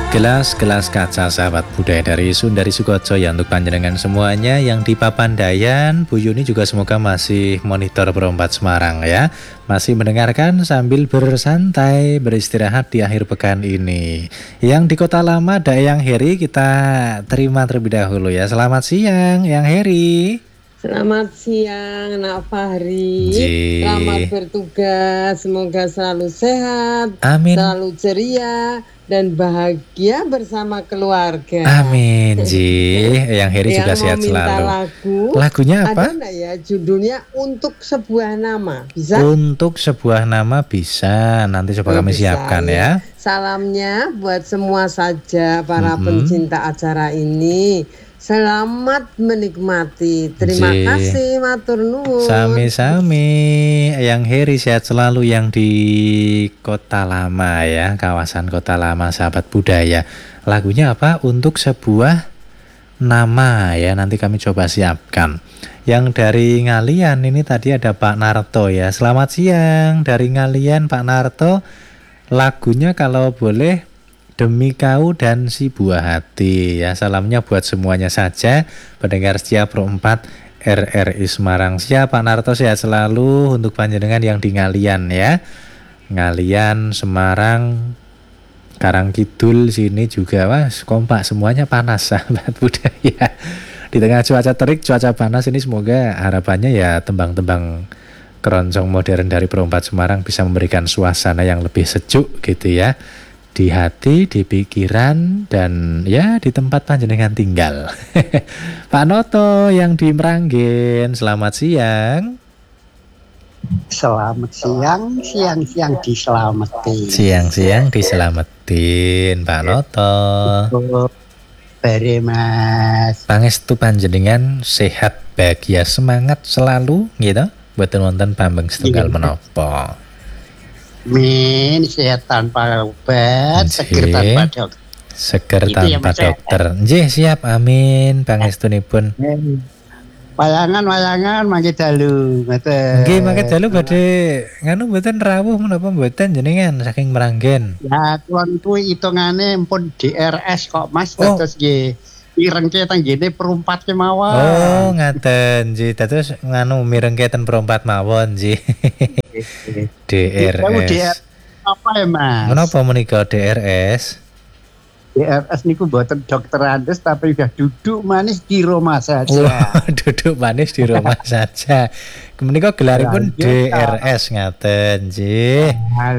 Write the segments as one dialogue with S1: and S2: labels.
S1: Gelas-gelas kaca sahabat budaya dari Sundari Sukoco ya untuk panjenengan semuanya yang di Papandayan. Bu Yuni juga semoga masih monitor Perompat Semarang ya. Masih mendengarkan sambil bersantai beristirahat di akhir pekan ini. Yang di Kota Lama ada Eyang Heri, kita terima terlebih dahulu ya. Selamat siang Eyang Heri.
S2: Selamat siang, Nak Fahri.
S1: Ji.
S2: Selamat bertugas, semoga selalu sehat,
S1: Amin.
S2: selalu ceria, dan bahagia bersama keluarga.
S1: Amin, Ji. Eyang Heri juga sehat selalu. Lagunya apa?
S2: Ada enggak ya judulnya Untuk Sebuah Nama? Bisa?
S1: Untuk sebuah nama bisa. Nanti coba kami siapkan ya.
S2: Salamnya buat semua saja para pencinta acara ini. Selamat menikmati. Terima kasih, matur nuwun.
S1: Sami-sami. Eyang Heri sehat selalu yang di Kota Lama ya, kawasan Kota Lama sahabat budaya. Lagunya apa? Untuk sebuah nama ya, nanti kami coba siapkan. Yang dari Ngalian ini tadi ada Pak Narto ya. Selamat siang dari Ngalian Pak Narto. Lagunya kalau boleh Demi Kau dan Si Buah Hati ya. Salamnya buat semuanya saja pendengar setia Pro 4 RRI Semarang. Siap Pak Narto, sehat selalu untuk panjenengan yang di Ngalian ya. Ngalian, Semarang, Karangkidul sini juga wah kompak semuanya panas sahabat budaya. Di tengah cuaca terik, cuaca panas ini semoga harapannya ya tembang-tembang keroncong modern dari Pro 4 Semarang bisa memberikan suasana yang lebih sejuk gitu ya. Di hati, di pikiran, dan ya di tempat panjenengan tinggal. Pak Noto yang di Meranggen, selamat siang.
S3: Selamat siang, siang-siang diselamatin.
S1: Siang-siang diselamatin, Pak Noto.
S3: Bare Mas.
S1: Pangestu panjenengan sehat, bahagia, semangat selalu gitu. Boten wonten pambeng setunggal menapa.
S3: Min, sehat tanpa obat, seger tanpa dokter.
S1: Seger tanpa dokter. Nggih, siap, amin. Pangestunipun.
S3: Wayangan mangke dalu, ngoten.
S1: Nggih, mangke dalu badhe nganu mboten rawuh menapa mboten jenengan saking Meranggen.
S3: Ya, kuwi kuwi hitungane pun DRS kok Mas, terus nggih. Mirengke teng ngene perumpat kemawon.
S1: Oh, ngaten, nggih. Dados nganu mirengke ten perumpat mawon, nggih. DRS.
S3: Apa ya Mas?
S1: Menapa menika DRS?
S3: DRS niku mboten dokter Andes tapi sudah duduk manis di rumah saja.
S1: Oh, duduk manis di rumah saja. Menika gelaripun DRS ngaten, nggih.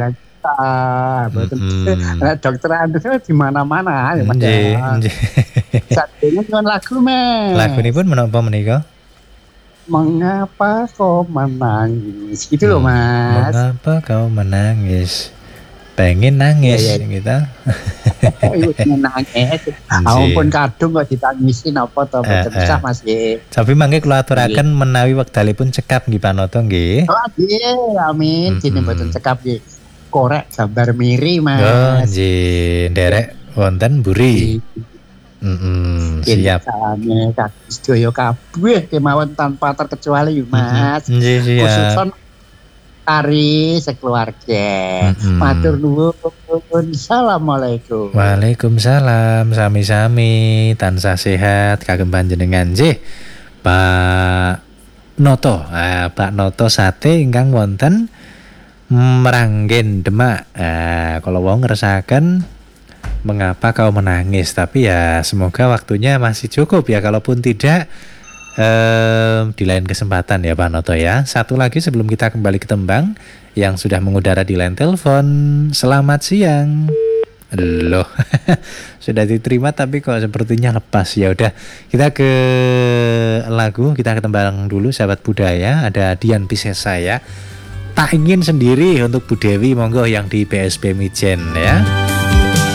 S3: Dokter Andes di mana-mana ya Mas.
S1: Nggih.
S3: Sadene kon lagu Mas.
S1: Lagunipun menapa menika?
S3: Mengapa kau menangis? Gitu loh Mas.
S1: Mengapa kau menangis? Pengen nangis ya, kita.
S3: Nangis. Ampun kadung kok ditangisin apa to mboten usah Mas nggih.
S1: Tapi mangke kula aturaken menawi wekdalipun cekap nggih Pak Noto nggih.
S3: Oh nggih, amin. Dene mboten cekap nggih. Korek gambar miri Mas.
S1: Oh nggih, nderek wonten buri. Siap.
S3: Salame sedaya kabeh kemawon tanpa terkecuali Mas.
S1: Nggih, siap.
S3: Khususon Ari sekeluarga. Matur nuwun. Assalamualaikum.
S1: Waalaikumsalam. Sami-sami tansah sehat kagem panjenengan nggih. Pak Noto. Pak Noto sate ingkang wonten Meranggen Demak. Kalau wong ngeresaken mengapa kau menangis, tapi ya semoga waktunya masih cukup ya, kalaupun tidak di lain kesempatan ya Pak Noto ya. Satu lagi sebelum kita kembali ke tembang yang sudah mengudara di line telepon. Selamat siang. Loh, sudah diterima tapi kok sepertinya lepas. Ya udah, kita ke lagu, kita ke tembang dulu sahabat budaya. Ada Dian Piscesa ya. Tak ingin sendiri untuk Bu Dewi, monggo yang di PSB Mijen ya.